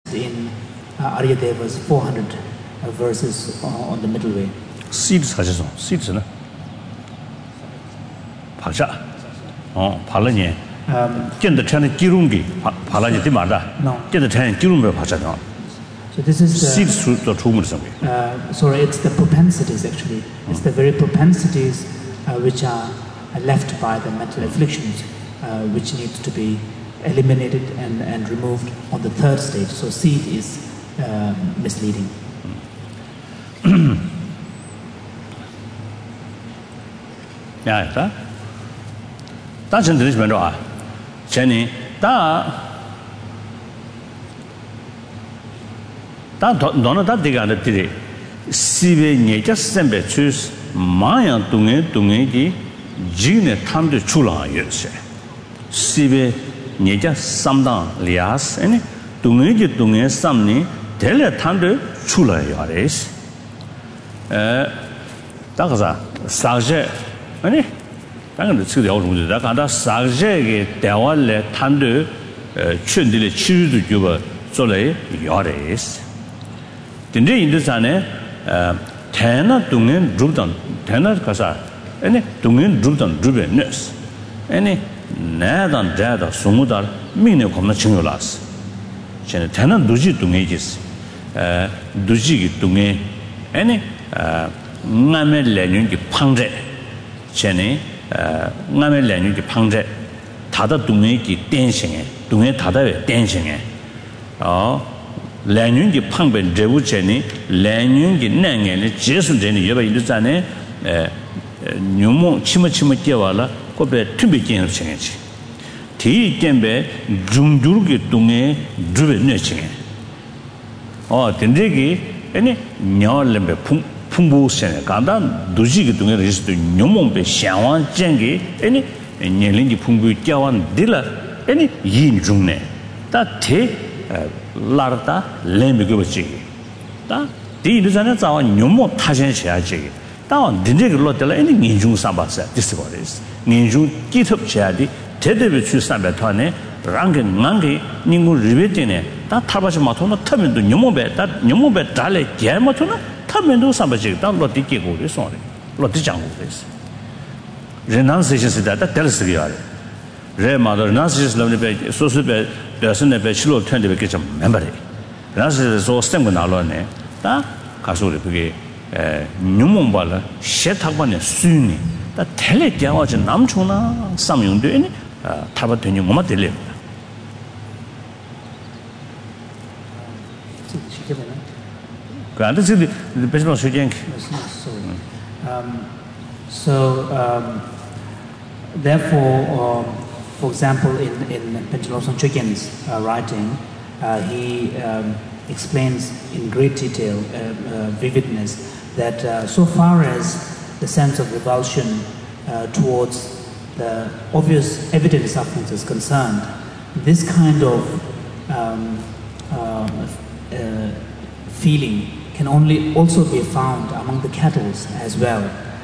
in Aryadeva's 400 verses on the middle way. Seeds 하셔서 seeds는 박자 발라니 견도 전에 기름기 발라니 되마다 견도 전에 기름을 박자죠. So this is the seeds 또 좋은 거 sorry, it's the propensities actually. It's the very propensities which are left by the mental afflictions, which need to be eliminated and removed on the third stage. So seed is misleading. 야, 다. 다시 들으시면 좋아. 전에 너는 다 되게 안 되지. 시베 니자 셈베 추스 마야 동에기 지네 탐도 출라였어. 시베 니자 삼당 리아스 아니 동에 삼니 델레 탐도 출라야레스. 다가자 사제 아니 당연히 지금 야오종도 다가다 사제게 대화를 탐도 춘들의 치유도 주버做来 야레스. 근데 인도산에 태나 동엔 루던 태나 가사 아니 동엔 루던 루베네스 아니 나단 자다 소무다 미네 겁나 증요라스 쟤네 태나 누지 동에지스 누지기 동에 아니 나메 레뉴기 팡제 쟤네 나메 레뉴기 팡제 다다 동에기 댄싱에 동에 다다의 댄싱에 랜윤기 팡벤 제부체니 랜윤기 냉에니 제순제니 여바 인도산에 뉴몽 치마치마 깨와라 고베 튜비긴 칭해지 디견베 중주르기 동에 주베 내칭해 된데기 아니 녀얼렘베 풍부세네 간다 두지기 동에 리스도 뉴몽베 샹완 쟁기 아니 녀린기 풍부 깨완 딜라 아니 인중네 다테 라르다 렘비고지 다 디르자네 자와 뇽모 타전셔야지 다원 딘데글로 될 애니 민중 삼바세 디스고레스 민중 기톱 쳐야지 제대로 출 삼바토네 랑게 낭게 닝고 리베티네 다 타바시 마토노 타면도 뇽모베 다 뇽모베 달레 게마토나 타면도 삼바지 다 로디게고 그래서 로디장고 그래서 레난세시스다 다 텔스기야레 레마더 레난세시스 럼네 소스베 personne per chilo tende che c'è membere grazie so stemgo nalone ta 가수를 그게 뉴몬발라 셰탁반에 수니 다 텔레 겨워지 남초나 삼용되니 타바되니 뭐마 될래 그 안에서 배송 수행 therefore for example, in Pentelosan Chögyal's writing, he explains in great detail, vividness, that so far as the sense of revulsion towards the obvious evident sufferings is concerned, this kind of feeling can only also be found among the cattle as well.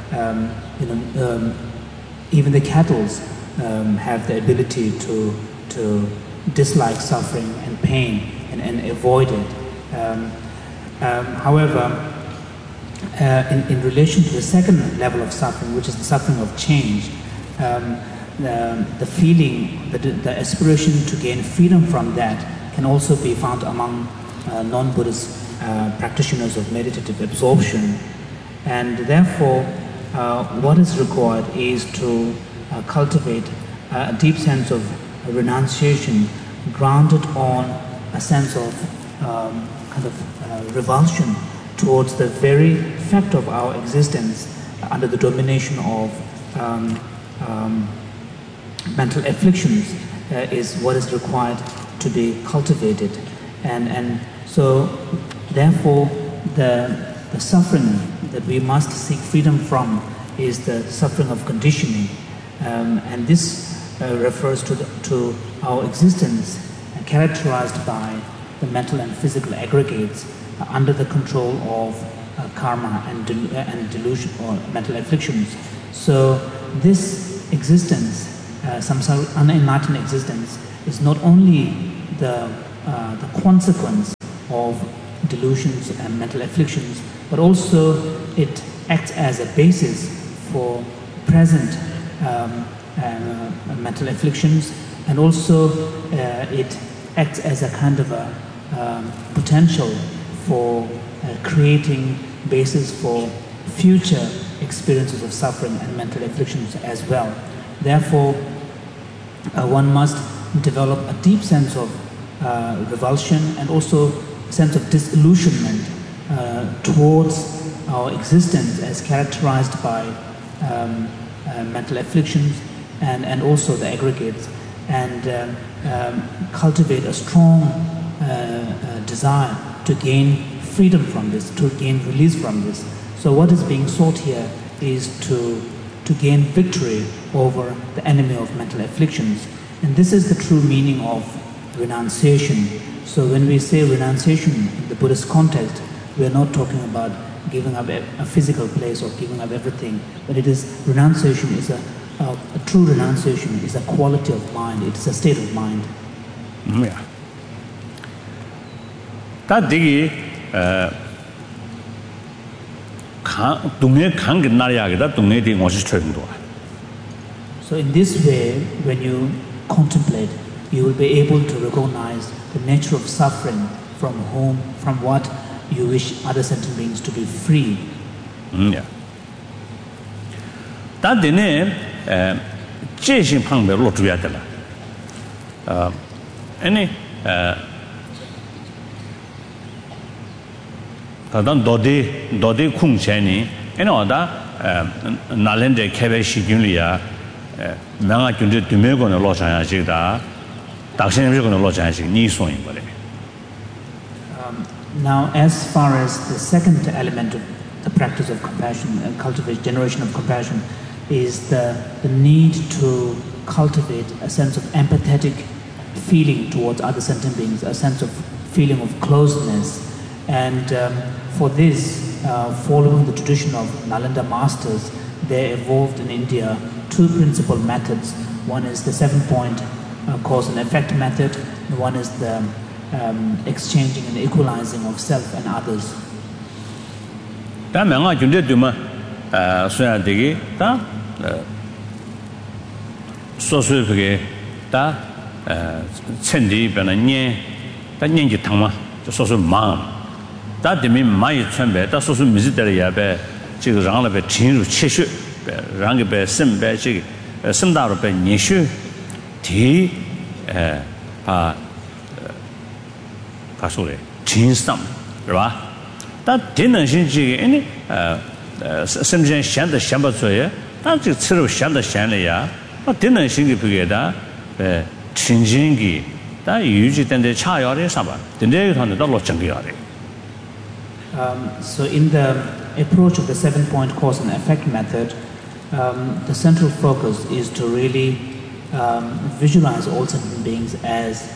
Even the cattle have the ability to dislike suffering and pain and avoid it. However, in relation to the second level of suffering, which is the suffering of change, the feeling, the aspiration to gain freedom from that can also be found among non-Buddhist practitioners of meditative absorption. And therefore, what is required is to cultivate a deep sense of renunciation grounded on a sense of revulsion towards the very fact of our existence under the domination of mental afflictions is what is required to be cultivated. And so therefore the suffering that we must seek freedom from is the suffering of conditioning. And this refers to our existence characterized by the mental and physical aggregates under the control of karma and delusion or mental afflictions. So this existence, samsara unenlightened existence, is not only the consequence of delusions and mental afflictions, but also it acts as a basis for present mental afflictions, and also it acts as a kind of a potential for creating basis for future experiences of suffering and mental afflictions as well. Therefore, one must develop a deep sense of revulsion and also a sense of disillusionment towards our existence as characterized by mental afflictions and also the aggregates, and cultivate a strong desire to gain freedom from this, to gain release from this. So what is being sought here is to gain victory over the enemy of mental afflictions. And this is the true meaning of renunciation. So when we say renunciation in the Buddhist context, we are not talking about giving up a physical place or giving up everything, but it is renunciation is a true renunciation is a quality of mind, it is a state of mind. Yeah. That digi So in this way, when you contemplate, you will be able to recognize the nature of suffering from what you wish other sentient beings to be free. Yeah. That dine Jeshin Pangbe Lotuyatela. Any Tadan Dodi Kung Cheni, and other Nalende Kebeshi Julia, Manga Junju Dumego and Losan Jida, Dakshin and Losan, Niswing. Now, as far as the second element of the practice of compassion and cultivate generation of compassion is the need to cultivate a sense of empathetic feeling towards other sentient beings, a sense of feeling of closeness. And for this, following the tradition of Nalanda masters, they evolved in India two principal methods. One is the 7-point cause and effect method, and one is the exchanging and equalizing of self and others. right? That didn't any something shan the shamba soya, that's it sort of shanda shanaya, but didn't sing it together, changing that usually then the child is about the $100. So in the approach of the 7-point cause and effect method, the central focus is to really visualize all sentient beings as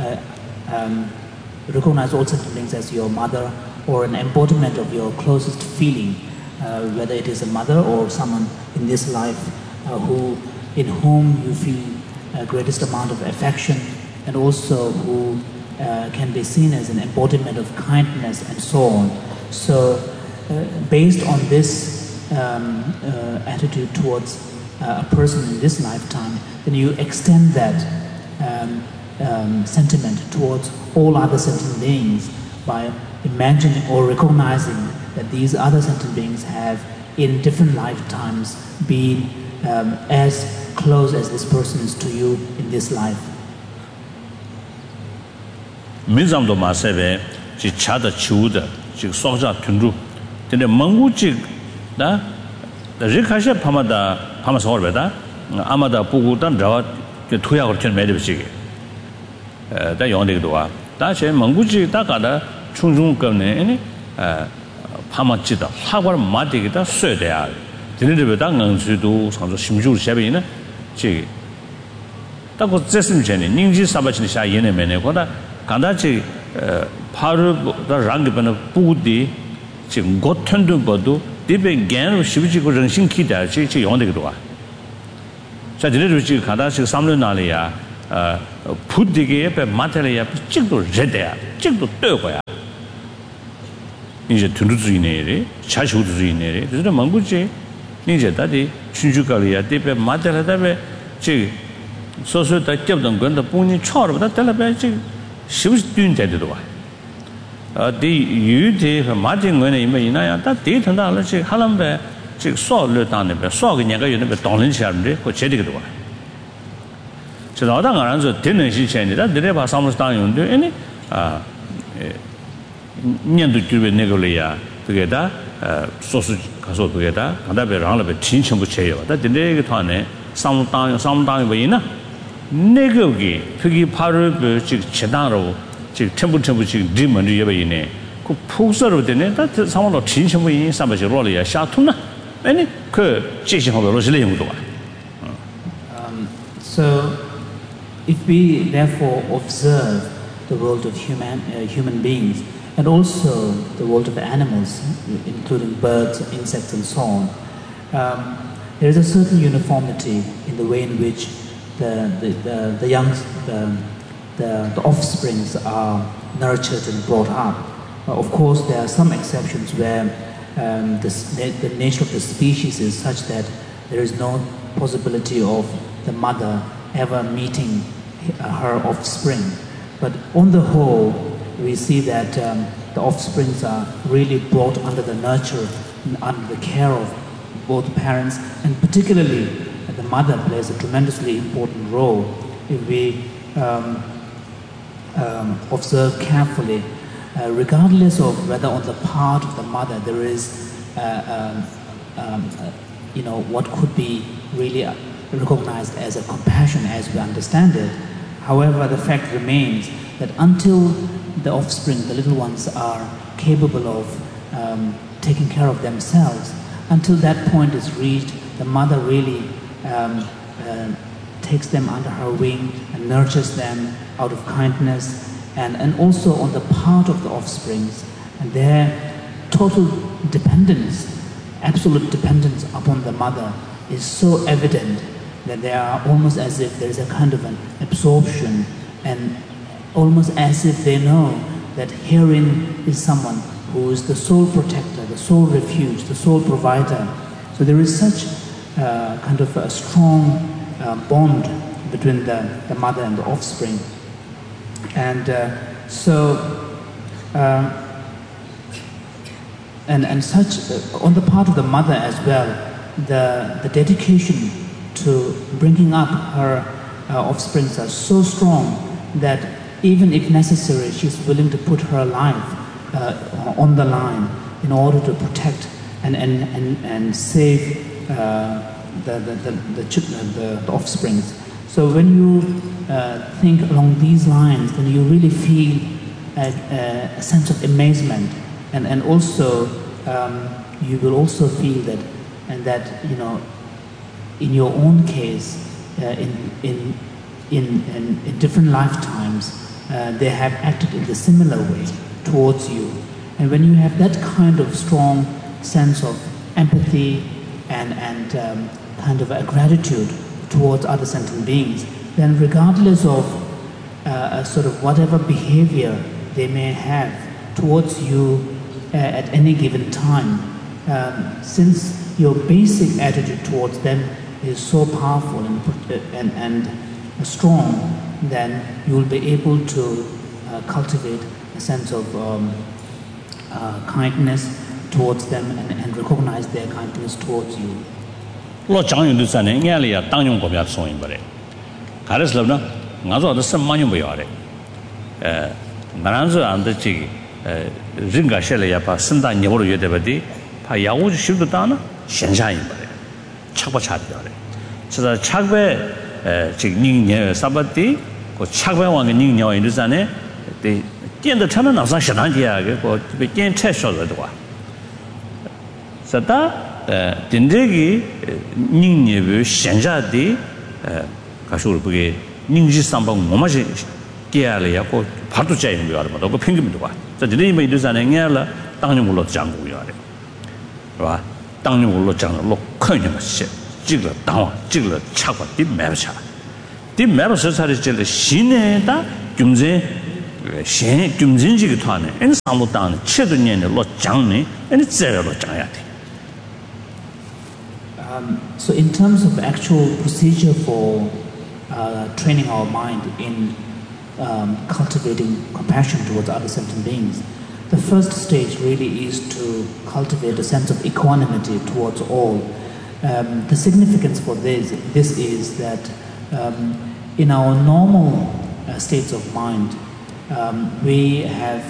recognize all sentient beings as your mother or an embodiment of your closest feeling, whether it is a mother or someone in this life in whom you feel greatest amount of affection, and also who can be seen as an embodiment of kindness and so on. So based on this attitude towards a person in this lifetime, then you extend that sentiment towards all other sentient beings by imagining or recognizing that these other sentient beings have in different lifetimes been as close as this person is to you in this life. Mizamdo Masebe, she chada chuda, she soja tundu, then the manguchi, the Rikasha Pamada, Pamasorbeda, Amada Pugutan, Drawa, the Tuya or Chen Medivchi. The Yondigua, that's a Manguchi Takada, Chunjung Gane, Pamachita, Hawar Matigita, Södea, the little Dangan to do some Shimju Shabina, Chi. That was Jessim Jenny, Ninji Sabachisha Yene Menekoda. Kandachi Paru the Rangipan Pudi, got Tundu Bodu, Dib again with Shivichi Renshin Kita, Chi on the Gua. Such a little Kadashi Samlunalia, put the Gape, Materia, Chico Jedea, Chico Turquia. 이제 둔두주의네 자시우주의네 그래서 망구지 이제 다들 춘주가리야 대배 맞다라다배 지 소소다 접던 건데 본인 처음부터 달라배 지 시부시 뛴데도 와 디 유대 맞은 거는 이나야 다 대탄다를 지 하람배 지 소를 당네 배 소가 내가 요네 배 동는 사람들 그 제대로 와 저 나당 안에서 되는 시체니다 내려 봐 사무소 당연데 아니 년도 주변 내걸이야 그게다 소수 가서 그게다 하다배 랑을 진천부 쳐요 다 근데团에 상당히 보이나 내거기 그게 바로 그 지당으로 지금 첨부 지금 리먼이 예배이네 그 폭설로 되네 다 상황로 진천부 인 삼바시 로리야 샤투나 아니 그 지시하고 로실의 용도가 So if we therefore observe the world of human beings and also the world of animals, including birds, insects, and so on, there is a certain uniformity in the way in which the offsprings are nurtured and brought up. Of course, there are some exceptions where the nature of the species is such that there is no possibility of the mother ever meeting her offspring. But on the whole, we see that the offsprings are really brought under the nurture and under the care of both parents, and particularly the mother plays a tremendously important role. If we observe carefully, regardless of whether on the part of the mother there is what could be really recognized as a compassion as we understand it. However, the fact remains that until the offspring, the little ones, are capable of taking care of themselves, until that point is reached, the mother really takes them under her wing and nurtures them out of kindness, and also on the part of the offsprings, and their total dependence, absolute dependence upon the mother is so evident that they are almost as if there is a kind of an absorption, and almost as if they know that herein is someone who is the sole protector, the sole refuge, the sole provider. So there is such kind of a strong bond between the mother and the offspring. And and such on the part of the mother as well, the dedication to bringing up her offsprings are so strong that even if necessary, she's willing to put her life on the line in order to protect and save the offsprings. So when you think along these lines, then you really feel a sense of amazement, and also you will also feel that, and that in your own case, in different lifetimes, they have acted in the similar way towards you. And when you have that kind of strong sense of empathy and kind of a gratitude towards other sentient beings, then regardless of sort of whatever behavior they may have towards you at any given time, since your basic attitude towards them is so powerful and strong, then you will be able to cultivate a sense of kindness towards them and recognize their kindness towards you. Lo chang yun du san ne nya le ya tang yong ko bya song yin ba de. Ga de slo na nga zo de sem ma yong ba ya de. Nga ran zo an de ji rin ga she le ya pa sen da nye bo lo yue de ba de pa ya wo ji shu de da na xian sha yin ba de. Chak ba cha de ya de. Chi da chak be ji ning nye sa ba de ko chak be wang ge ning nye yin du san ne de dian de chen de na sa xia dan ji ya ge ko be dian che shuo de wa. Sa da 딘데기 닝예부 현자디 가쇼를 보게 닝지 삼방 뭐마지 깨야래고 바도 짜이는 거 알아. 그 핑계도 봐. 저 드림이 되잖아요. 냐라 당뇨물로 장고요. 봐. 당뇨물로 장로 큰일 났어. 찍을 당와 찍을 차고 뒷매차. 뒷매로 서사를 질 신에다 경제 shen tumzinji ki thane en samlo tan chedo nyen lo jang ne en zero lo jang ya de. So in terms of actual procedure for training our mind in cultivating compassion towards other sentient beings, the first stage really is to cultivate a sense of equanimity towards all. The significance for this is that in our normal states of mind, we have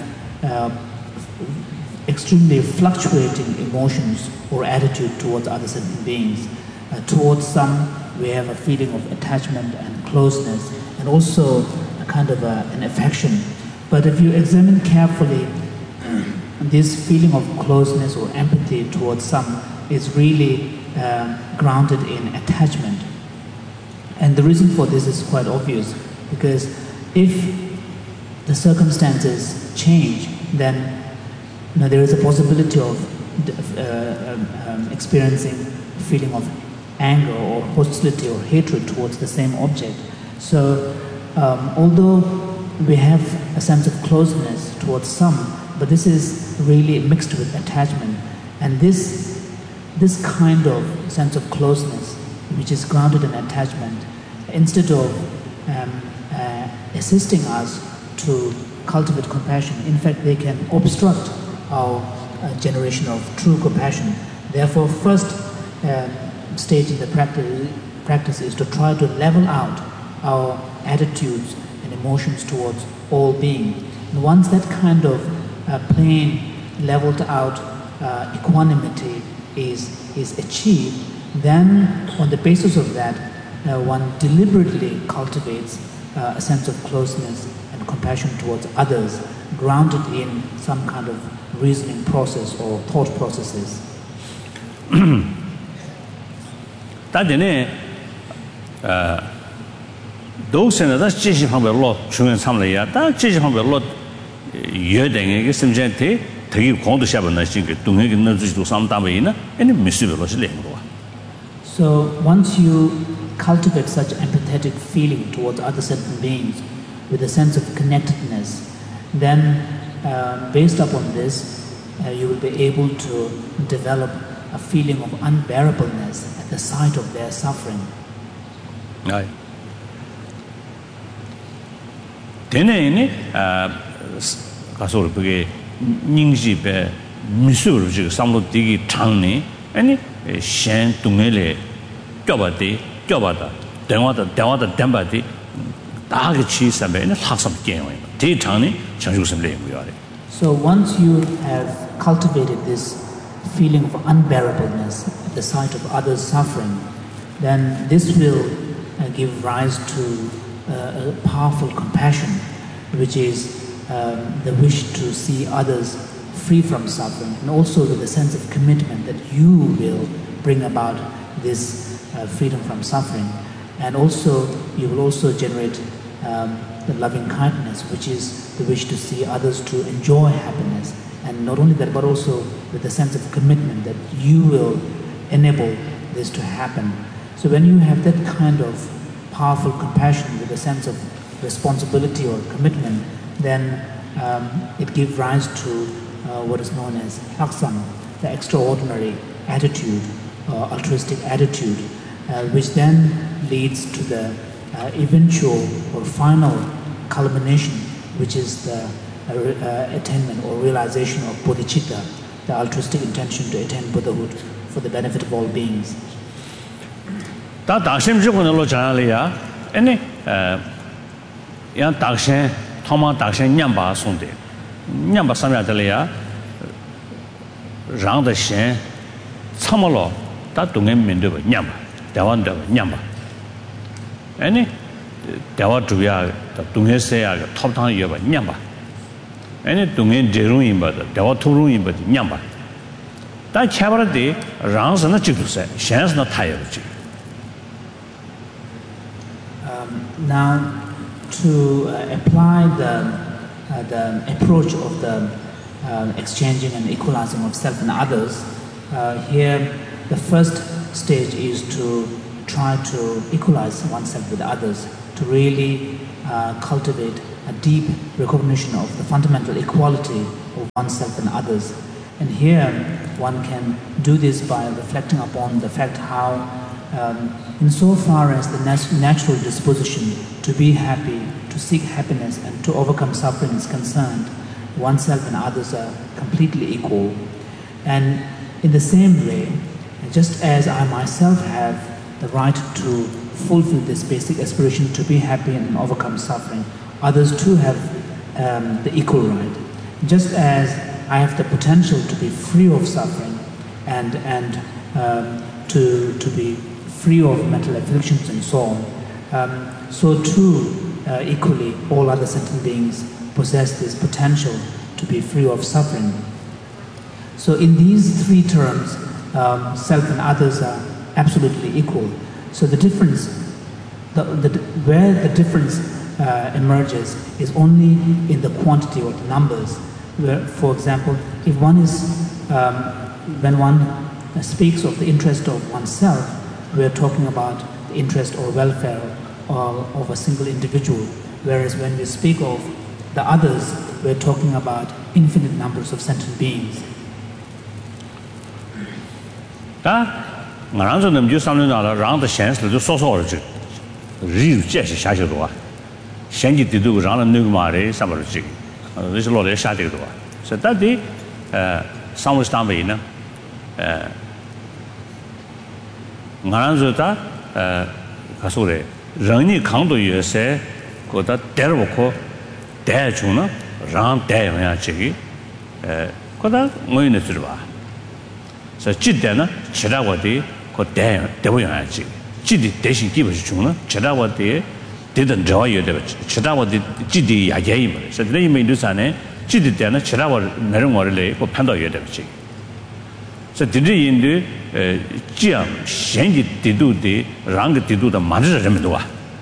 extremely fluctuating emotions or attitude towards other sentient beings. Towards some, we have a feeling of attachment and closeness, and also a kind of an affection. But if you examine carefully, this feeling of closeness or empathy towards some is really grounded in attachment. And the reason for this is quite obvious, because if the circumstances change, then there is a possibility of experiencing a feeling of anger or hostility or hatred towards the same object. So although we have a sense of closeness towards some, but this is really mixed with attachment. And this kind of sense of closeness, which is grounded in attachment, instead of assisting us to cultivate compassion, in fact they can obstruct our generation of true compassion. Therefore, first stage in the practice is to try to level out our attitudes and emotions towards all beings. And once that kind of plain, leveled out equanimity is achieved, then on the basis of that, one deliberately cultivates a sense of closeness and compassion towards others, grounded in some kind of reasoning process or thought processes. 다데네 도스는 제시 방법으로 중요한 참여야. 다 제시 방법으로 여행에 심전에 되게 공도 샤번나 신게 동행에 넣어주지도 상담이나 아니 미스별로 실행으로. So once you cultivate such empathetic feeling towards other sentient beings with a sense of connectedness, then based upon this, you will be able to develop a feeling of unbearableness at the sight of their suffering. Right. 되네니 가서 그게 닝지배 미수로 지금 상로 되게 장네 아니 셴 동네에 껴봐다 대화다 담바디 다게 치사배는 학습 게임이에요. 되게 장네 장주심을 해요. So once you have cultivated this feeling of unbearableness at the sight of others suffering, then this will give rise to a powerful compassion, which is the wish to see others free from suffering, and also with a sense of commitment that you will bring about this freedom from suffering. And also, you will also generate the loving kindness, which is the wish to see others to enjoy happiness. And not only that, but also with a sense of commitment that you will enable this to happen. So when you have that kind of powerful compassion with a sense of responsibility or commitment, then it gives rise to what is known as aksam, the extraordinary attitude, altruistic attitude, which then leads to the eventual or final culmination, which is the attainment or realization of bodhicitta, the altruistic intention to attain Buddhahood for the benefit of all beings. 다 다심 지고는 잘이야. 아니 야 다신 토마 다신 냠바 손데. 냠바 삼야들이야. 랑더신 참말로 다 동에 민도 냠바. 대원도 냠바. 아니 대화 주야 동해세야 톱탕 여바 냠바. 아니 동해 제롱이 바다 대화 토롱이 바다 냠바. 다 차버데 랑선은 찍도세. 셴스는 타여지. Now, to apply the approach of the exchanging and equalizing of self and others, here the first stage is to try to equalize oneself with others, to really cultivate a deep recognition of the fundamental equality of oneself and others. And here one can do this by reflecting upon the fact how insofar as the natural disposition to be happy, to seek happiness and to overcome suffering is concerned, oneself and others are completely equal. And in the same way, just as I myself have the right to fulfill this basic aspiration to be happy and overcome suffering, others too have the equal right. Just as I have the potential to be free of suffering and to be free of mental afflictions and so on, so too equally all other sentient beings possess this potential to be free of suffering. So in these three terms, self and others are absolutely equal. So the difference, where the difference emerges is only in the quantity or the numbers. Where, for example, if one is, when one speaks of the interest of oneself, we are talking about the interest or welfare of a single individual. Whereas when we speak of the others, we are talking about infinite numbers of sentient beings. Ngā rāng zhō sāng nā rā rāng dā xiān sī lā sō sō rā chī rī rū jiā shī xā shī rō wā xiān jī tī tū rāng dā nū gu mā rī sā mā rū chī rī shī lō rī shā tī rō wā sā tā tī sāng wī stāng bī nā ngā rāng zhō tā kā sō rī rāng nī kāng tō yu sē kō tā tē rō kō tē chū nā rāng tē yu yā chī kī kō tā ngō yu nā chū rō wā so jidda chidawati ko dewa yanachi jiddi deshin kibashi chungna chidawati dedan jawa yodewa chidawati jiddi yajayi mara so dina yima indusane jiddi dana chidawa narungwarile ko panda yodewa chi so dina yindu jiyam shenji didu di rangi didu da manjira rimiduwa.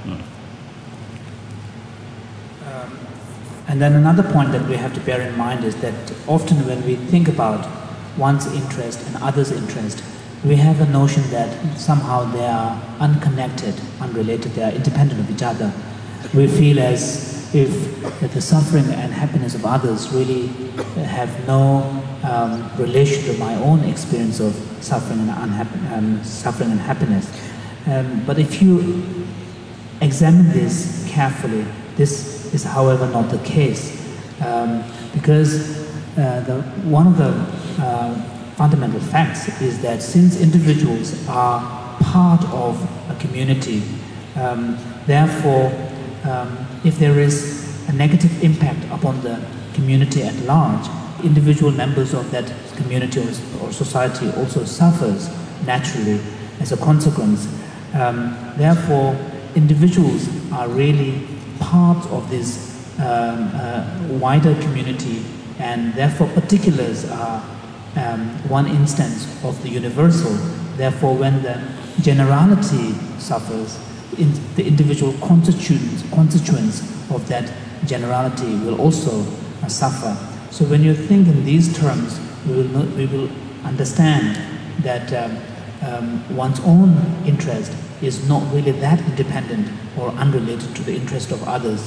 And then another point that we have to bear in mind is that often when we think about one's interest and others' interest, we have a notion that somehow they are unconnected, unrelated, they are independent of each other. We feel as if the suffering and happiness of others really have no relation to my own experience of suffering and happiness. But if you examine this carefully, this is however not the case, because one of the fundamental facts is that since individuals are part of a community, therefore, if there is a negative impact upon the community at large, individual members of that community or society also suffers naturally as a consequence. Therefore, individuals are really part of this wider community, and therefore particulars are one instance of the universal. Therefore, when the generality suffers, the individual constituents of that generality will also suffer. So when you think in these terms, we will understand that one's own interest is not really that independent or unrelated to the interest of others.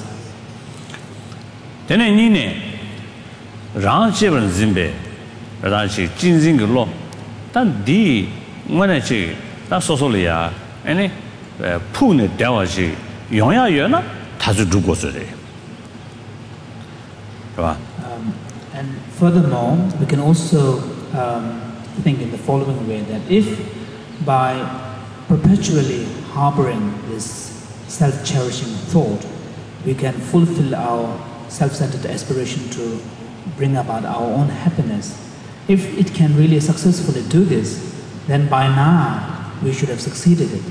Rachi jinjing lo dan di ngone chi da so so le ya ene pu ne dawa chi yong ya yue na ta zu zhu guo zhe and furthermore, we can also think in the following way, that if by perpetually harboring this self-cherishing thought, we can fulfill our self-centered aspiration to bring about our own happiness, if it can really successfully do this, then by now we should have succeeded it.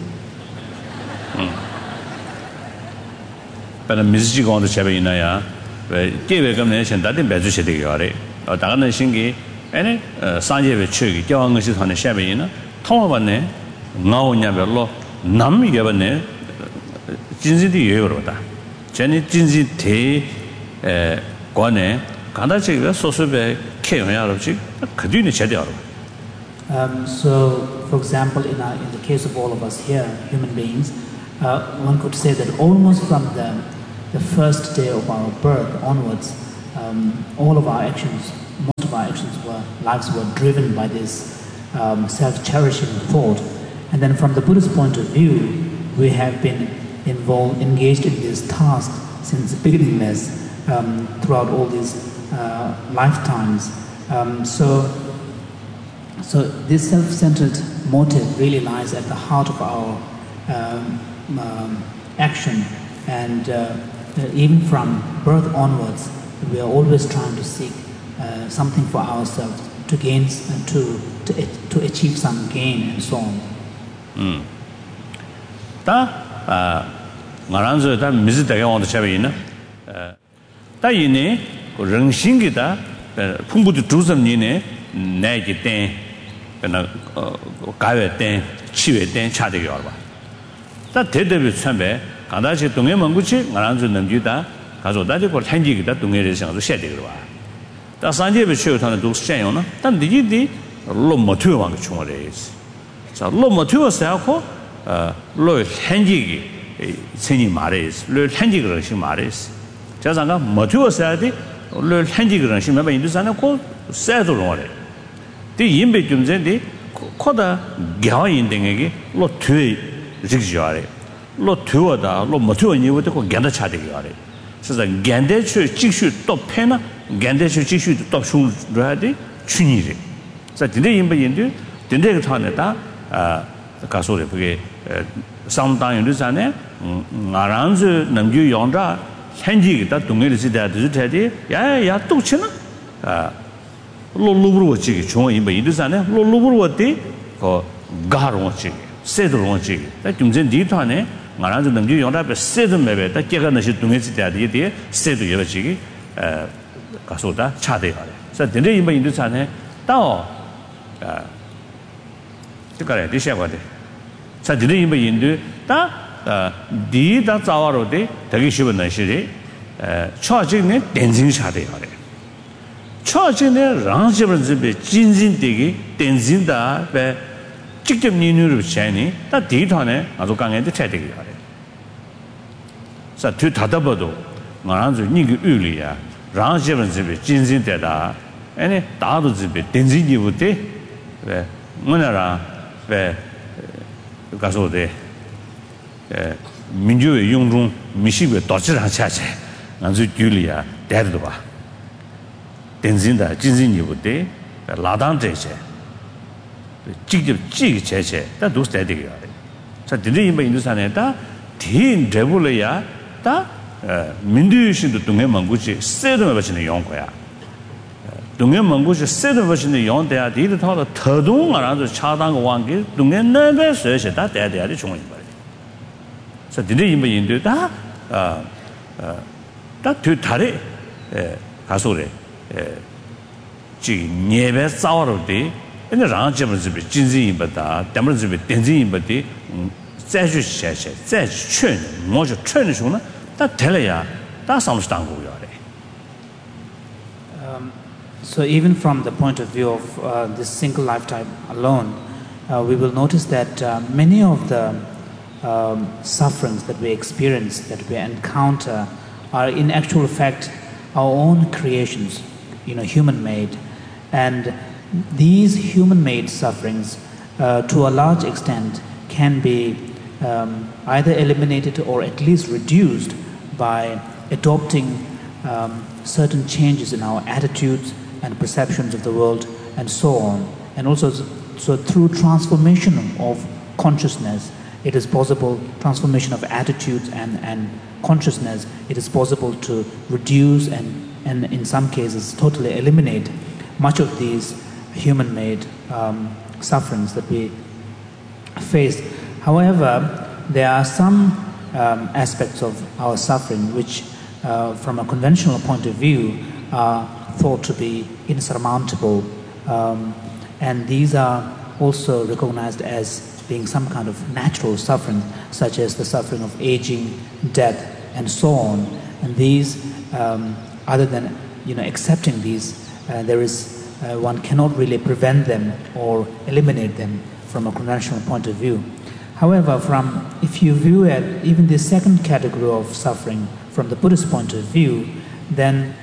But the music on the Chabina, gave a combination that in Bezushidi, or Dana Shingi, any Sanje Chugi, Joang on the Shabina, Tomabane, now Nabello, Nam Yavane, Jinzi Euroda, Jenny Jinzi Te Guane, Kandachi, so so, for example, in the case of all of us here, human beings, one could say that almost from the the first day of our birth onwards, all of our actions, most of our lives were driven by this self-cherishing thought. And then from the Buddhist point of view, we have been engaged in this task since beginningless throughout all these lifetimes. So this self-centered motive really lies at the heart of our action, and even from birth onwards, we are always trying to seek something for ourselves to gain, to achieve some gain, and so on. ngaranzo da mizi da yang de chabe yin da yin ne ko ren xin ge da phung bu de zhu zhen ni ne nai ji den na ga yue den qi yue den cha de yo ba da de de bi chuan bei ga da ji dong ye meng gu qi ngaranzo nem ju da ga zo da de ko tan ji ge da dong ye de xiang zo xie de ge ba da san jie bi xue ta ne du xian yong na dan de ji de lo mo tu wang ge chung wa de yi 자 lo mo tu sa ko lo tan ji ge 생이 말해스 를 현지 그런식 말해스 자상가 모티버스야디 를 현지 그런식 몇 인도산에 고 세도로 말해 디 임베 좀 전에 코다 겨인등에게 로 뒤에 직지하래 로 뒤어다 로 모티버니부터 고 견다 차대기 하래 그래서 견대추 직수 또 패나 견대추 직수 또 숨려야지 춘이래 자 근데 임베 인도 근데 그 타네다 가소래 그게 상당히 나란즈 남주 용자 현지가 동네를 지다도 되지 야야 똑치나 로루브로 지기 중앙 임바 이르산에 로루브로 때 그 가로 지기 세도로 지기 나 중전 뒤판에 나란즈 남주 용자 세도 매베 다 깨가 나시 동네 지다도 돼 세도 여러 지기 가서다 차대요 그래서 근데 임바 이르산에 또 그거래 되셔야 돼 자, 드리 임바 인도 다 디다 자와로데 되게 쉬운 날씨리 초진에 댄징샤데 하래 초진에 랑집을 집에 진진되게 댄진다 배 직접 니누르 샤니 다 디탄에 아주 강한테 차되게 하래 자, 뒤 닫아봐도 말한저 니그 의리야 랑집을 집에 진진되다 아니 다도 집에 댄진이부터 왜 뭐냐라 왜 가서데 민주의 용중 미식의 도치랑 차체 아주 줄이야 대도 봐 댄진다 진진이부터 라단제체 직접 찌기 제체 다 도스대되게 하래 자 드리 임바 인도산에다 딘 레벨이야 다 민주신도 동해 망고지 세도에 버치는 용거야 동해 망고지 세도 버치는 용대야 디도 타도 더동 알아서 차당 왕기 동해 내배 서셔다 대대야리 중앙이 말이야 자 드리 임바 인도다 딱 뒤다리 가소래 지 예배 싸워를 때 근데 랑집을 집에 진진이보다 때문에 집에 댄진이보다再去写再去劝我就劝的时候呢他得了呀他上是当过呀的 So even from the point of view of this single lifetime alone, we will notice that many of the sufferings that we experience, that we encounter, are in actual fact our own creations, human-made. And these human-made sufferings, to a large extent, can be either eliminated or at least reduced by adopting certain changes in our attitudes and perceptions of the world and so on. And also, so through transformation of consciousness, it is possible, transformation of attitudes and consciousness, it is possible to reduce and in some cases totally eliminate much of these human-made sufferings that we face. However, there are some aspects of our suffering which, from a conventional point of view, are thought to be insurmountable, and these are also recognized as being some kind of natural suffering, such as the suffering of aging, death, and so on. And these, other than accepting these, one cannot really prevent them or eliminate them from a conventional point of view. However, if you view it, even the second category of suffering from the Buddhist point of view, then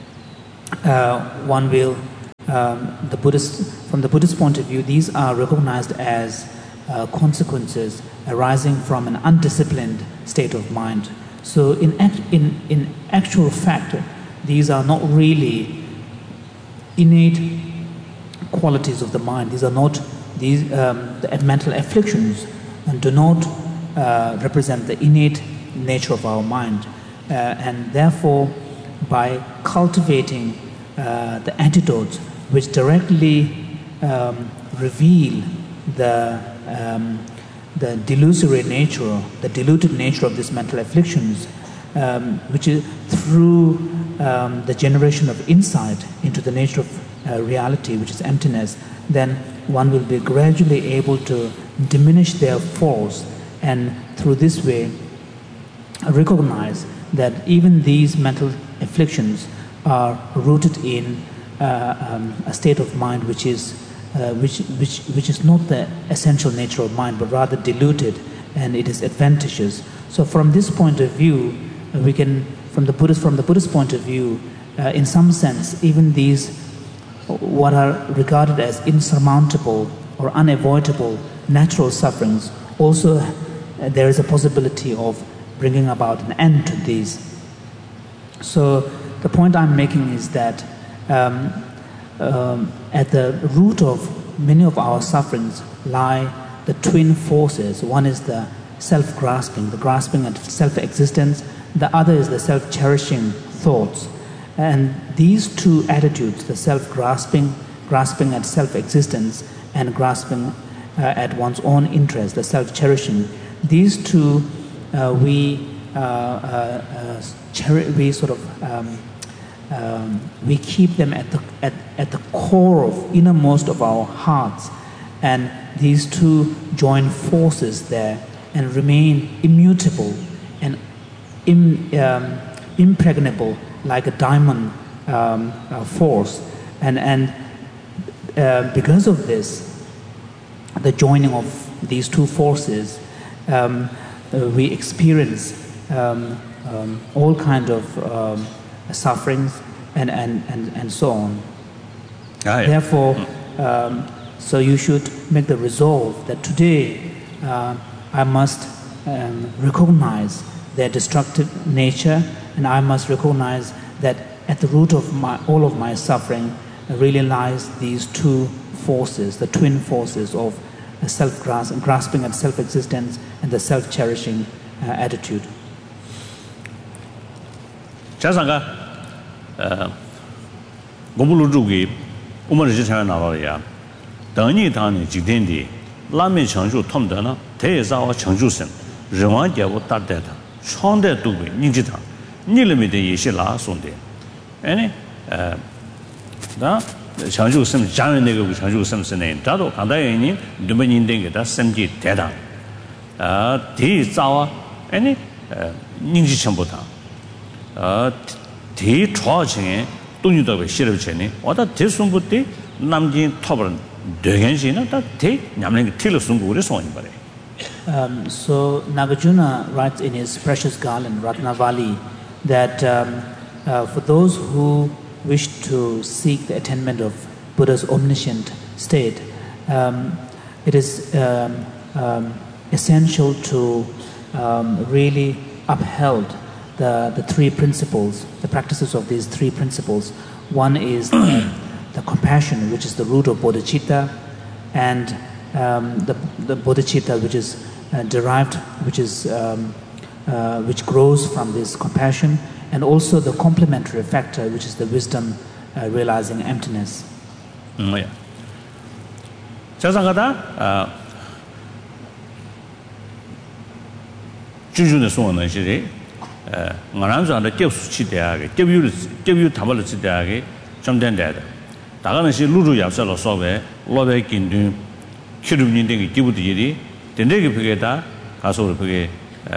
one will, from the Buddhist point of view, these are recognized as consequences arising from an undisciplined state of mind. So in actual fact, these are not really innate qualities of the mind. These are not the mental afflictions, and do not represent the innate nature of our mind. And therefore, by cultivating the antidotes which directly reveal the delusory nature, the diluted nature of these mental afflictions, which is through the generation of insight into the nature of reality, which is emptiness, then one will be gradually able to diminish their force, and through this way recognize that even these mental afflictions are rooted in a state of mind which is not the essential nature of mind, but rather diluted, and it is adventitious. So from this point of view, we can, from the Buddhist point of view, in some sense, even these what are regarded as insurmountable or unavoidable natural sufferings, also there is a possibility of bringing about an end to these. So the point I'm making is that at the root of many of our sufferings lie the twin forces. One is the self-grasping, the grasping at self-existence. The other is the self-cherishing thoughts. And these two attitudes, the self-grasping, grasping at self-existence, and grasping at one's own interest, the self-cherishing, these two we keep them at the core of innermost of our hearts, and these two join forces there and remain immutable and impregnable like a diamond force, and because of this, the joining of these two forces, we experience all kind of sufferings and so on. Therefore, so you should make the resolve that today I must recognize their destructive nature, and I must recognize that at the root of all of my suffering really lies these two forces, the twin forces of grasping at self-existence and the self-cherishing attitude. 자상가 고불루주기 우머르지찬 나와야等你당니 지된디 라면 청주 톰더나 대사와 청주선人王节我打得他创的都被你知道你里面的也是拉送的哎那청주什么家人那个청주什么是呢他都看到人你们认定给他身体대단 대자와 아니 인지 전부 다 대초층에 돈이도 싫어 전에 와다 대순부터 남진 톱은 되겐시나 다 냠는 틀을 숨고 그래 소원이 말해. So Nagarjuna writes in his precious garland Ratnavali that for those who wish to seek the attainment of Buddha's omniscient state, it is essential to really uphold the three principles, the practices of these three principles. One is the compassion, which is the root of bodhicitta, and the bodhicitta, which is derived, which grows from this compassion, and also the complementary factor, which is the wisdom realizing emptiness. Yeah. 자상하다 주주의 소원은 시리 나란자의 접수치 대학에 접유 담을 치 대학에 점된다. 다가는 시 루루 yapsal로 소베 로베 긴든 키르민데 기부들이 된데게 그게다 가서를 그게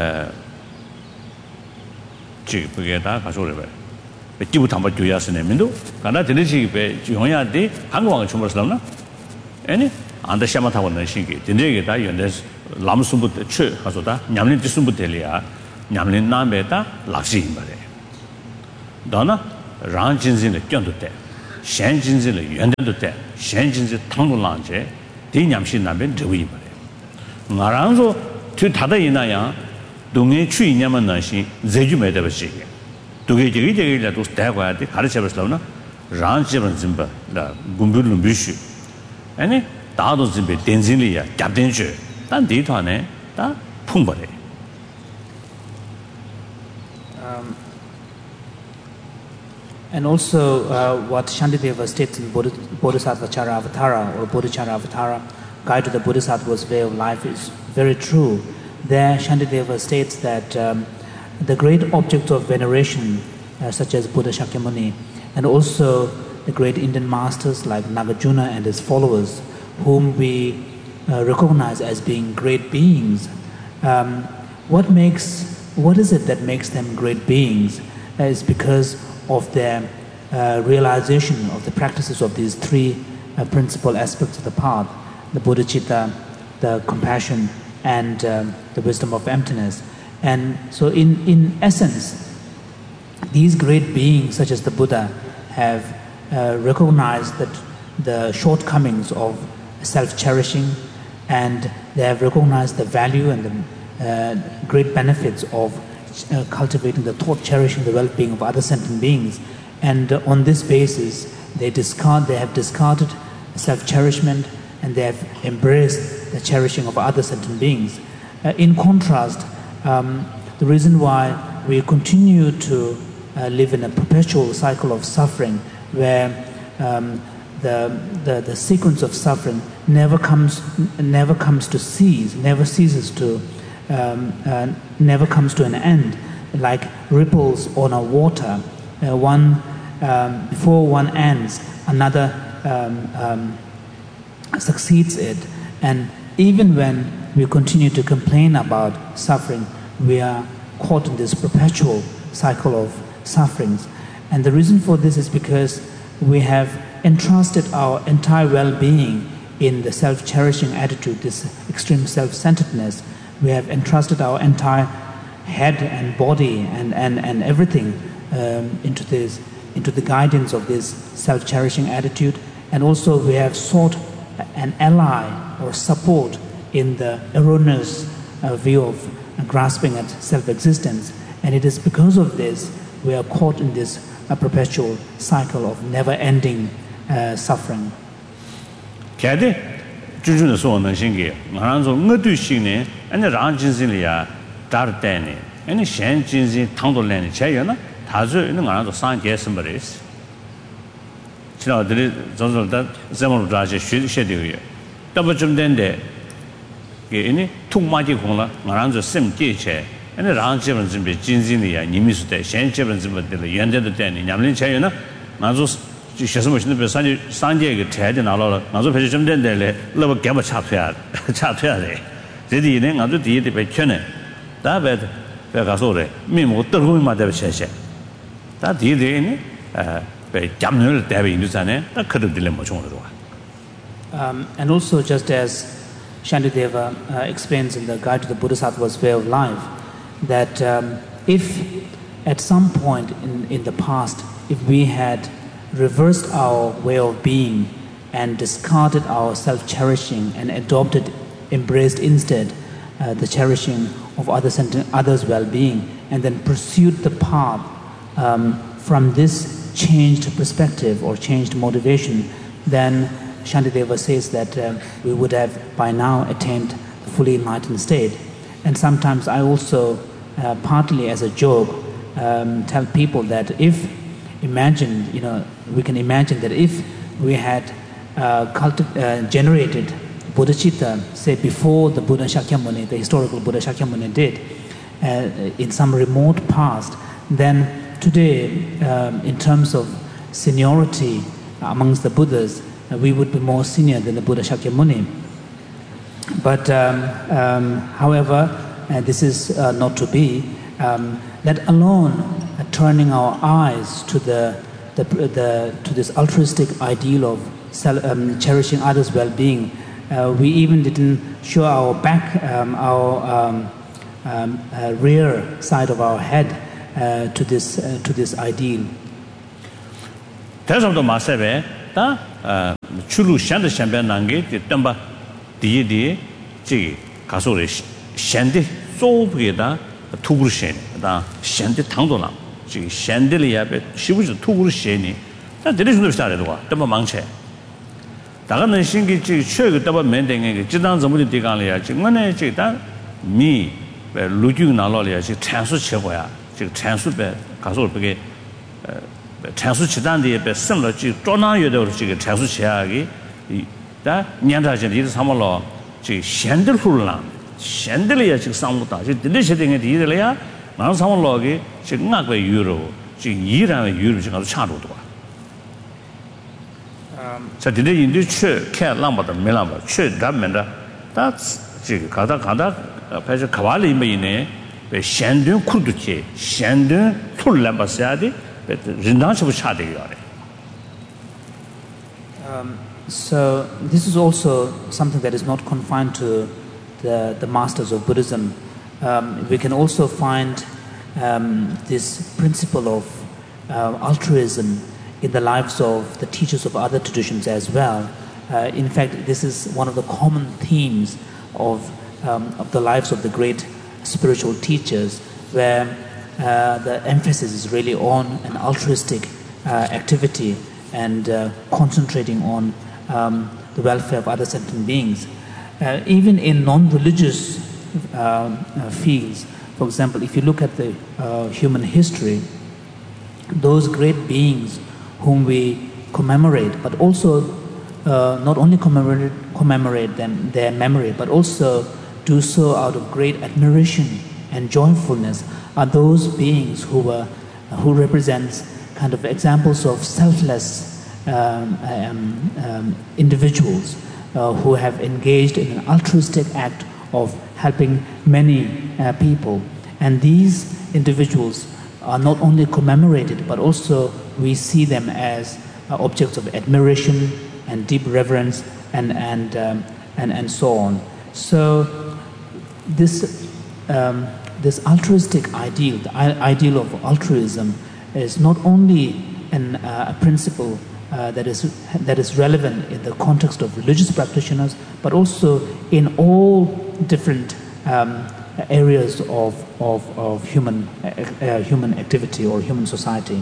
지 그게다 가서를 배 기부 담을 줘야스네 민도 가나 되는지 배 용야데 한국왕 주물었나 아니 안다 샤마타고 나신게 진짜게 다 연대 람숨부터 최 가서다 냠린 뒤숨부터리아 냠린 남베다 락시인 말에 너나 랑진진의 견도때 셴진진의 연대도때 셴진진 탕로랑제 대냠신 남변 저위 말에 나랑서 저 다다 이나야 동에 추이냐만 나시 제주매다버시게 두개 저기라도 대과야 돼 가르쳐버스라나 랑지번 짐바 라 군불은 비슈 아니 다도 짐베 덴진리야 잡된주 단 데이터네 다 풍버래 And also what Shantideva states in Bodhisattva Charavatara or Bodhicharavatara, Guide to the Bodhisattva's Way of Life is very true. There Shantideva states that the great objects of veneration such as Buddha Shakyamuni and also the great Indian masters like Nagarjuna and his followers whom we recognize as being great beings, what is it that makes them great beings? Is because of their realization of the practices of these three principal aspects of the path, the bodhicitta, the compassion, and the wisdom of emptiness. And so in essence, these great beings such as the Buddha have recognized that the shortcomings of self-cherishing, and they have recognized the value and the great benefits of cultivating the thought, cherishing the well-being of other sentient beings. And on this basis, they have discarded self-cherishment, and they have embraced the cherishing of other sentient beings. In contrast, the reason why we continue to live in a perpetual cycle of suffering, where the sequence of suffering never comes to cease, never ceases to, never comes to an end, like ripples on a water. Before one ends, another succeeds it. And even when we continue to complain about suffering, we are caught in this perpetual cycle of sufferings. And the reason for this is because we have entrusted our entire well-being in the self-cherishing attitude, this extreme self-centeredness. We have entrusted our entire head and body and everything into the guidance of this self-cherishing attitude. And also we have sought an ally or support in the erroneous view of grasping at self-existence. And it is because of this we are caught in this perpetual cycle of never-ending suffering. Kade 주주는 소원은 신기. 나랑서 ngadu shine ane ranjinsinliya dartane. ane shenjinsin tangdolene chayana 다주 있는 나랑서 상계선버리스. 지나들이 저절다 제목으로 다시 쉬셔도요. 더블 좀 된데 이게 통마디 공라 나랑서 셈께체 ane ranjib은 좀 진진이야. 님이수대 셴제는 좀 연대도 되니 냠린 차이나 나도学什么现在别三届个拆的拿了俺说陪什么的嘞那么给我插出来的这里呢俺说第一的被劝呢大别告诉的面目都会嘛的谢谢但第一的呢被讲了代表印度山呢那可能的了没冲了吧 And also just as Shantideva explains in the Guide to the Bodhisattva's Way of Life that if at some point in the past if we had reversed our way of being and discarded our self-cherishing and embraced instead the cherishing of others' well-being, and then pursued the path from this changed perspective or changed motivation, then Shantideva says that we would have by now attained the fully enlightened state. And sometimes I also, partly as a joke, tell people that if we can imagine that if we had generated bodhicitta, say before the Buddha Shakyamuni, the historical Buddha Shakyamuni did, in some remote past, then today, in terms of seniority amongst the Buddhas, we would be more senior than the Buddha Shakyamuni. But however, this is not to be, let alone turning our eyes to to this altruistic ideal of cherishing others' well-being We even didn't show our back, our rear side of our head to this ideal. That's what the master ta chulu shand shambe nange tamba di ji kaso re shande so bge da tugur shen da shande tangdo na ji shande le ya be shibu ji tugur shen ni da de ju de sta de wa tamba mangche da ga ne shin gi ji chue ge tamba men de ge ji dang zemu de gang le ya ji ngone ji da mi be lu ju na lo le ya ji chan su che bo ya ji chan su be kaso be ge 찬수 지단에 배 선로 지 조나여도 지금 찬수 제약이 다 년자전 이들 삼월로 지 현들 훈란 현들이야 지금 상무다 지 들리시den게 이들이야 만 삼월로기 지금 나고 유로 지 이란의 유로 지금 차로도 자 근데 인도 최 캐랑보다 메랑보 최 담면다 다 지금 가다 배저 가발이 있네 배 현든 쿠르드체 현든 툴란 바사디 So this is also something that is not confined to the masters of Buddhism. We can also find this principle of altruism in the lives of the teachers of other traditions as well. In fact, this is one of the common themes of the lives of the great spiritual teachers, where the emphasis is really on an altruistic activity and concentrating on the welfare of other sentient beings. Even in non-religious fields, for example, if you look at the human history, those great beings whom we commemorate, but also not only commemorate them, their memory, but also do so out of great admiration and joyfulness, are those beings who represents kind of examples of selfless individuals who have engaged in an altruistic act of helping many people. And these individuals are not only commemorated, but also we see them as objects of admiration and deep reverence and so on. So this altruistic ideal, the ideal of altruism, is not only a principle that is relevant in the context of religious practitioners, but also in all different areas of human activity or human society.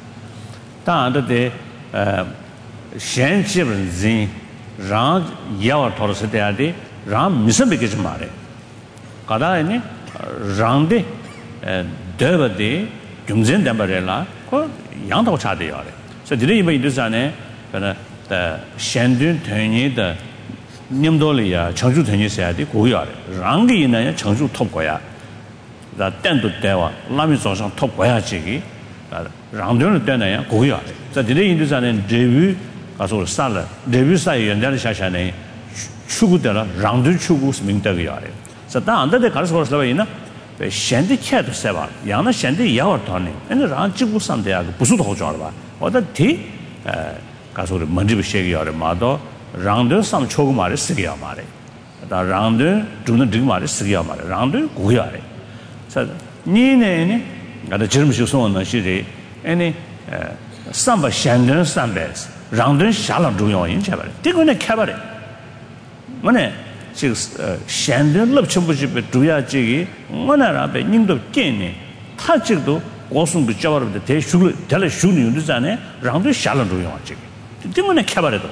Rangde Devade Jumzen Dambarella, Yanto Chadiare. So today you may do the Shandun Tony, the Nimdolia, Changju Tony said, Goyar, Rangi in a Changju Topoya, the Tendu Deva, Lamisos Topoya Chigi, Randun Dana, Goyar. So today you do the debut as well salad, debut say and then Shashane, Chugudella, Randun Chugus Mintaviare. So under the Carlos Lavina, the Shandy Cat Seva, Yana Shandy Yawa Tony, and the Ranchibu Sandia, Pusu Hojava, or the tea, Casur Mandibu Shagi or Mado, Rounder some Chogumare Sigiamare, the Rounder do not drink Mare Sigiamare, Rounder Guyare. So Nine got the German Shuson, Shiri, any Samba Shandon Sambes, Rounder Shalom Duyon in Chabar. Take on a cabaret. Money. Shandon love championship Duya Jiggy, one Arabe, Nindo Kenny, Tachito, Gosum the Java of the Teleshuni, Luzane, round the Shalom Duyan Jiggy. Didn't want to cabaret.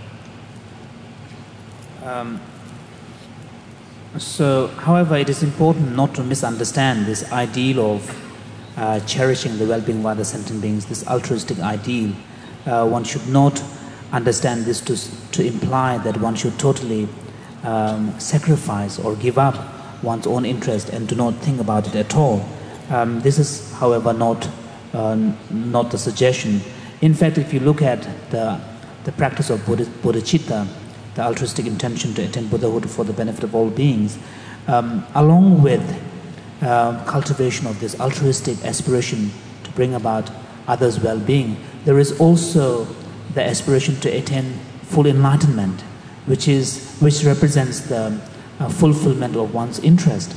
So, however, it is important not to misunderstand this ideal of cherishing the well-being of other sentient beings, this altruistic ideal. One should not understand this to imply that one should totally sacrifice or give up one's own interest and do not think about it at all. This is, however, not the suggestion. In fact, if you look at the practice of bodhicitta, the altruistic intention to attain Buddhahood for the benefit of all beings, along with cultivation of this altruistic aspiration to bring about others' well-being, there is also the aspiration to attain full enlightenment. which represents the fulfillment of one's interest.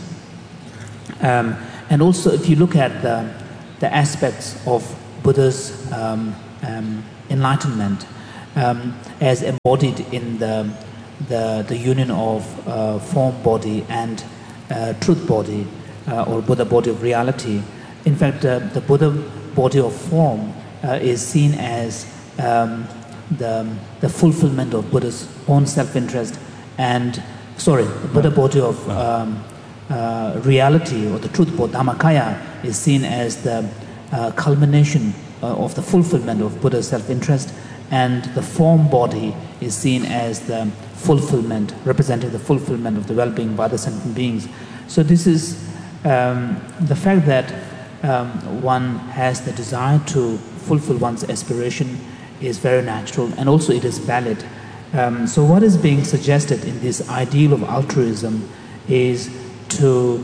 And also, if you look at the aspects of Buddha's enlightenment as embodied in the union of form body and truth body, or Buddha body of reality. In fact, the Buddha body of form is seen as the fulfillment of Buddha's own self-interest, and the Buddha body of reality, or the truth body, Dhammakaya, is seen as the culmination of the fulfillment of Buddha's self-interest, and the form body is seen as the fulfillment, representing the fulfillment of the well-being of other sentient beings. So this is the fact that one has the desire to fulfill one's aspiration is very natural, and also it is valid. So what is being suggested in this ideal of altruism is to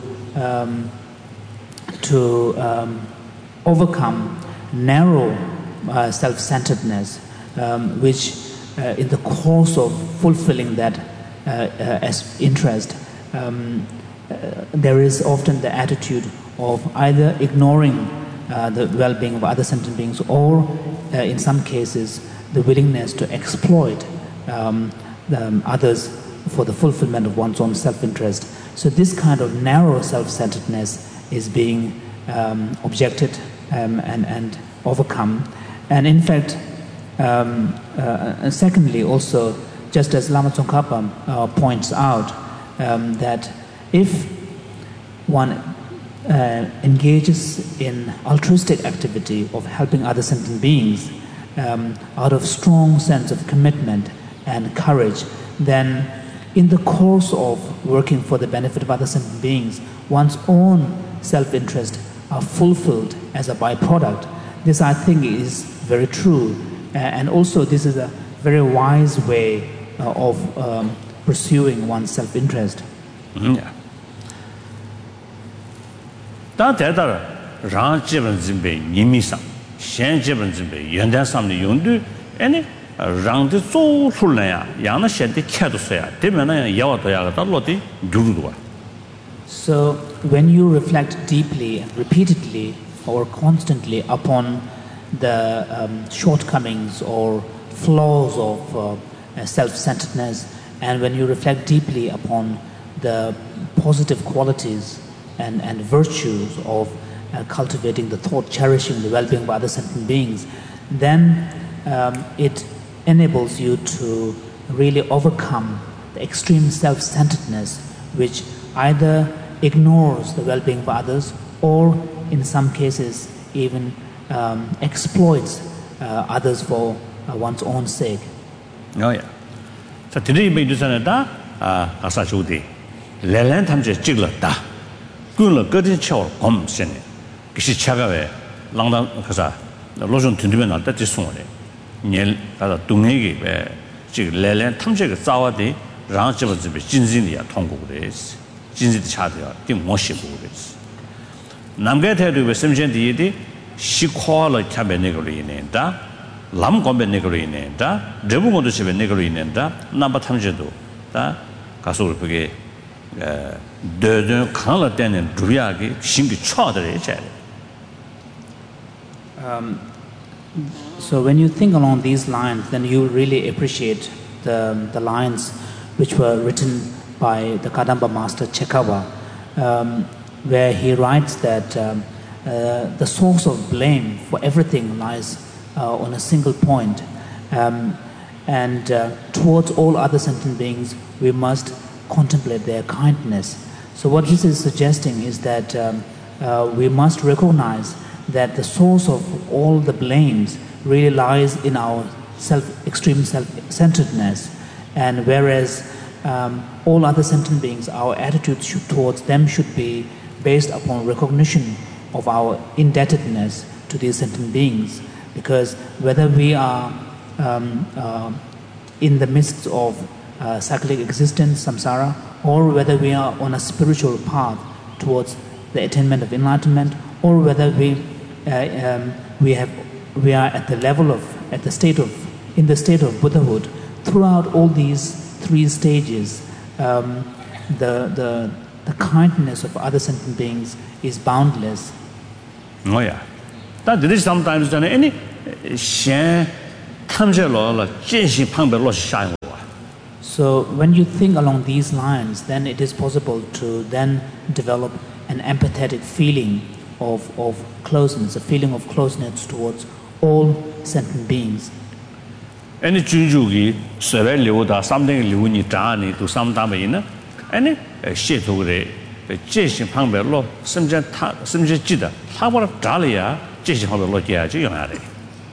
overcome narrow self-centeredness, which in the course of fulfilling that as interest, there is often the attitude of either ignoring the well-being of other sentient beings, or in some cases the willingness to exploit others for the fulfillment of one's own self-interest. So this kind of narrow self-centeredness is being objected and overcome. And in fact, secondly, also, just as Lama Tsongkhapa points out, that if one engages in altruistic activity of helping other sentient beings out of strong sense of commitment and courage, then in the course of working for the benefit of other sentient beings, one's own self-interest are fulfilled as a byproduct. This, I think, is very true, and also this is a very wise way of pursuing one's self-interest. Yeah. That ran jibun zimbe nimi sam, shen jibun zimbe yuandan sam ni yundu, any rang de zo sulaya, yana shen de kadu soya, demana yawa to loti gurudwa. So when you reflect deeply and repeatedly or constantly upon the shortcomings or flaws of self-centeredness, and when you reflect deeply upon the positive qualities and virtues of cultivating the thought, cherishing the well-being of other sentient beings, then it enables you to really overcome the extreme self-centeredness, which either ignores the well-being of others, or in some cases even exploits others for one's own sake. Oh yeah. So today we do that. Asa chudi. Lelan tamje chigla da. Kunla gadin chaw kom sen. Kishi chagawe langdang kasa lojon tunduben na da jisongre. Nyel da dungegi be jig lelan tamje ge zawa de rang jiba jibe jinjin ya tonggu de. Jinjin de cha de ya ding mo shi bu de. Namge te de semjen de de 시코알 차베 네그리네다 람곰베 네그리네다 레부고도 집에 네그리네다 남바 탐제도 다 가서 그게 더더 칸라 때는 두야기 신기 쳐들이 제. So when you think along these lines, then you really appreciate the lines which were written by the Kadamba master Chekawa, where he writes that the source of blame for everything lies on a single point, and towards all other sentient beings we must contemplate their kindness. So what this is suggesting is that we must recognize that the source of all the blames really lies in our extreme self-centeredness, and whereas all other sentient beings, our attitude towards them should be based upon recognition of our indebtedness to these sentient beings, because whether we are in the midst of cyclic existence, samsara, or whether we are on a spiritual path towards the attainment of enlightenment, or whether we are at the level of in the state of Buddhahood, throughout all these three stages, the kindness of other sentient beings is boundless. Oh yeah. That there is sometimes done any shan tamje lo la jianxin pangbe lo shan. So when you think along these lines, then it is possible to then develop an empathetic feeling of closeness, a feeling of closeness towards all sentient beings. Any junjugi sere liu da something liu ni zha ni do some da mei ne any xie tu de jie xin pang bei lo sim zhe ji de ta wo zha le ya jie xin pang bei lo jie ji yong ya de.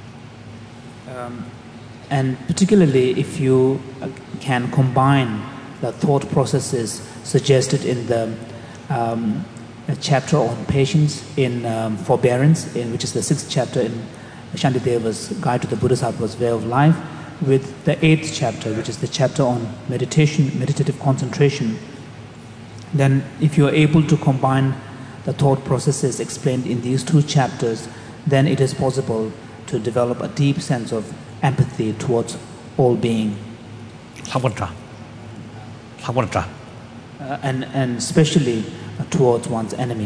And particularly if you can combine the thought processes suggested in the a chapter on patience, in forbearance, which is the 6th chapter in Shantideva's Guide to the Bodhisattva's Way of Life, with the 8th chapter, which is the chapter on meditation, meditative concentration, then if you are able to combine the thought processes explained in these two chapters, then it is possible to develop a deep sense of empathy towards all being. And especially towards one's enemy.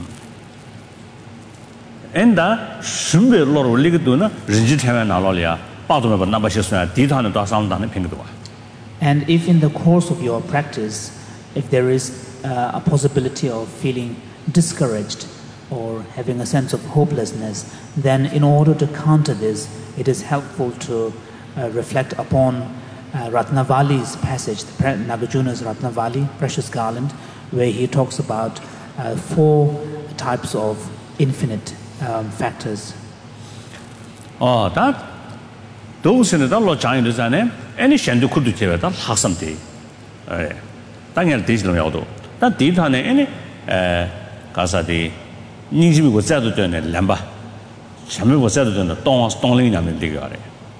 And shumbe lo li ge du na ren ji na lo ya ba du ba na ba xie sun di ta ne da sam da ne ping de. And if in the course of your practice, if there is a possibility of feeling discouraged or having a sense of hopelessness, then in order to counter this, it is helpful to reflect upon Ratnavali's passage, Nagarjuna's Ratnavali, Precious Garland, where he talks about 4 types of infinite factors. Oh, that those in the law China is an any shandu could do that Hassam day. Daniel Digital Yado. That did on any Casadi Niji was said to turn a lamba. Shamu was said to turn the Stonling and Digare.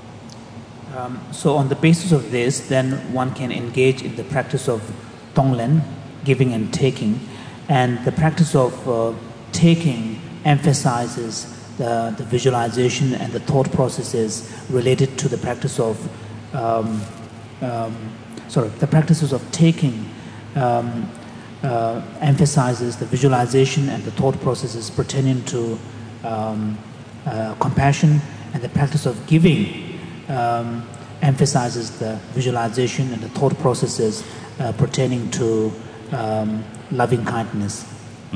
So on the basis of this, then one can engage in the practice of Tonglen, giving and taking, and the practice of taking emphasizes the visualization and the thought processes related to the practice of the practices of taking emphasizes the visualization and the thought processes pertaining to compassion, and the practice of giving emphasizes the visualization and the thought processes pertaining to loving kindness.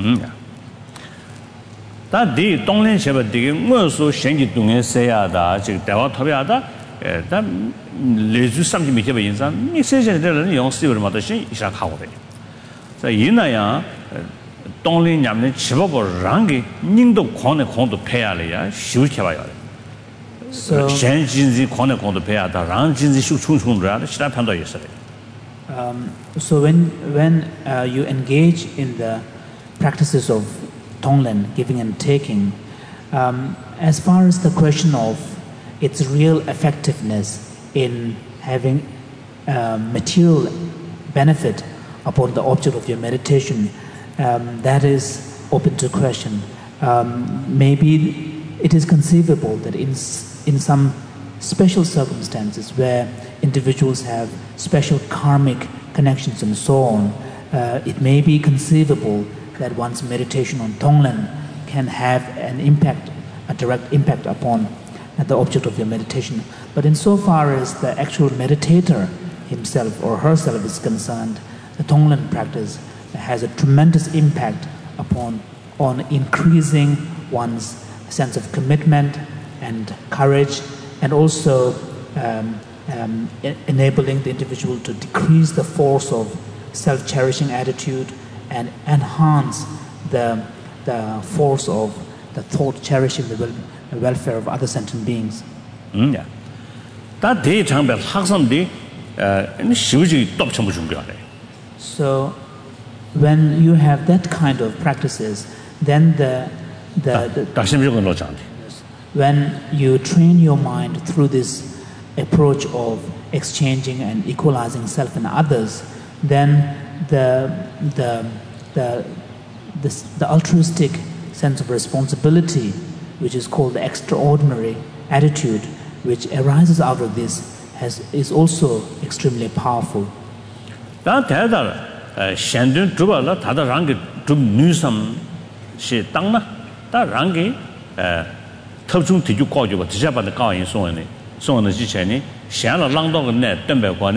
That the Donglen Shepherd digging also Shenji Dungan Sayada, Dawa Tobiada, that Lezu something with your insan, he says that the young silver mother she is a coward. So Yinaya Donglen Yaman Chivago Rangi, Nindo Kone Kondo Pealia, Shukavaya. So Shenji Kone Kondo Pea, the Ranjin Shun Rad, Shapando yesterday. So when you engage in the practices of Tonglen, giving and taking, as far as the question of its real effectiveness in having material benefit upon the object of your meditation, that is open to question. Maybe it is conceivable that in some special circumstances where individuals have special karmic connections and so on, it may be conceivable that one's meditation on Tonglen can have an impact, a direct impact upon the object of your meditation. But insofar as the actual meditator himself or herself is concerned, the Tonglen practice has a tremendous impact on increasing one's sense of commitment and courage, and also enabling the individual to decrease the force of self-cherishing attitude and enhance the force of the thought cherishing the welfare of other sentient beings. Yeah. That day Changbe Haksam Di Shivuji Top Chambu Jumbiare. So when you have that kind of practices, then when you train your mind through this approach of exchanging and equalizing self and others, then the altruistic sense of responsibility, which is called the extraordinary attitude, which arises out of this, is also extremely powerful. 다 대다 샹든 두발라 다다 랑게 좀 뉴섬 시 땅나 다 랑게特中提就高就吧，直接把它高音送的之前呢，想了浪到个那东北关